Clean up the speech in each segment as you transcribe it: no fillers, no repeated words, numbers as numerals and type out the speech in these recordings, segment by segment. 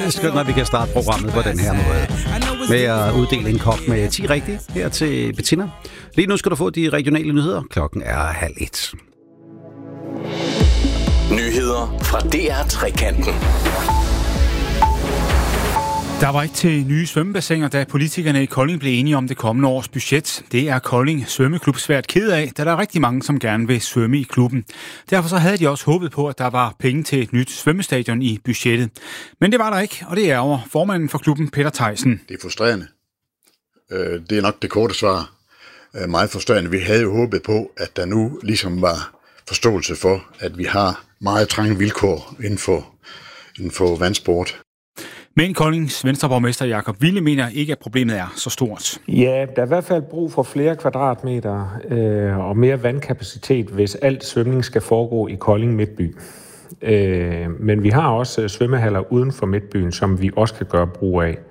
det er skønt, når vi kan starte programmet på den her måde. Med at uddele en kop med 10 rigtige her til Bettina. Lige nu skal du få de regionale nyheder. Klokken er 12:30. Nyheder fra DR Trekanten. Der var ikke til nye svømmebassiner, da politikerne i Kolding blev enige om det kommende års budget. Det er Kolding Svømmeklub svært ked af, da der er rigtig mange, som gerne vil svømme i klubben. Derfor så havde de også håbet på, at der var penge til et nyt svømmestadion i budgettet. Men det var der ikke, og det er over formanden for klubben, Peter Theisen. Det er frustrerende. Det er nok det korte svar. Meget frustrerende. Vi havde jo håbet på, at der nu ligesom var forståelse for, at vi har meget trange vilkår inden for vandsport. Men Koldings venstreborgmester Jakob Wille mener ikke, at problemet er så stort. Ja, der er i hvert fald brug for flere kvadratmeter og mere vandkapacitet, hvis alt svømning skal foregå i Kolding Midtby. Men vi har også svømmehaller uden for Midtbyen, som vi også kan gøre brug af.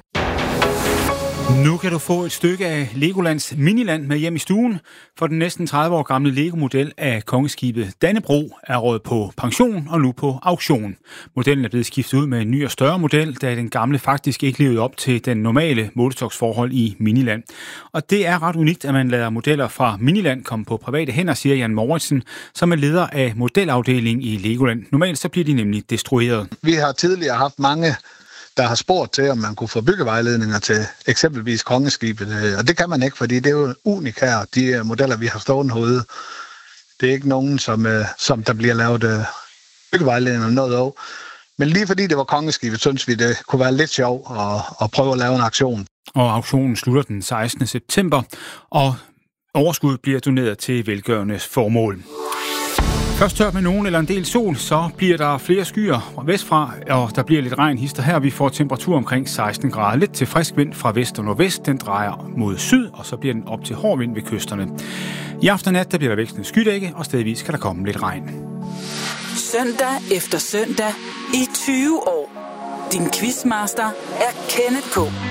Nu kan du få et stykke af Legolands Miniland med hjem i stuen, for den næsten 30 år gamle Lego-model af kongeskibet Dannebrog er råd på pension og nu på auktion. Modellen er blevet skiftet ud med en ny og større model, da den gamle faktisk ikke levede op til den normale målestoksforhold i Miniland. Og det er ret unikt, at man lader modeller fra Miniland komme på private hænder, siger Jan Mouritsen, som er leder af modelafdelingen i Legoland. Normalt så bliver de nemlig destrueret. Vi har tidligere haft mange, der har spurgt til, om man kunne få byggevejledninger til eksempelvis kongeskibet. Og det kan man ikke, fordi det er jo unik her, de modeller, vi har stående herude. Det er ikke nogen, som der bliver lavet byggevejledninger noget af. Men lige fordi det var kongeskibet, synes vi, det kunne være lidt sjovt at prøve at lave en aktion. Og auktionen slutter den 16. september, og overskuddet bliver doneret til velgørende formål. Først tørt med nogen eller en del sol, så bliver der flere skyer vestfra, og der bliver lidt regn hister her. Vi får temperatur omkring 16 grader. Lidt til frisk vind fra vest og nordvest. Den drejer mod syd, og så bliver den op til hård vind ved kysterne. I aften og nat der bliver der vækstende skydække, og stedvis kan der komme lidt regn. Søndag efter søndag i 20 år. Din quizmaster er Kenneth K.